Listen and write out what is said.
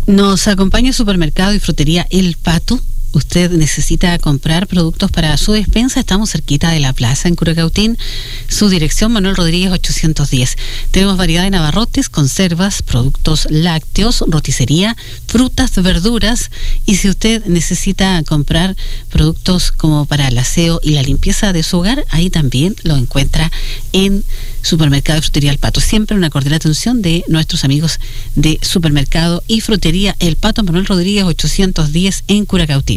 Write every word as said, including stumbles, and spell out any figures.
Nos acompaña el supermercado y frutería El Pato. Usted necesita comprar productos para su despensa. Estamos cerquita de la plaza en Curacautín. Su dirección, Manuel Rodríguez ochocientos diez. Tenemos variedad de abarrotes, conservas, productos lácteos, roticería, frutas, verduras. Y si usted necesita comprar productos como para el aseo y la limpieza de su hogar, ahí también lo encuentra en Supermercado y Frutería El Pato. Siempre una cordial atención de nuestros amigos de Supermercado y Frutería El Pato, Manuel Rodríguez ochocientos diez en Curacautín.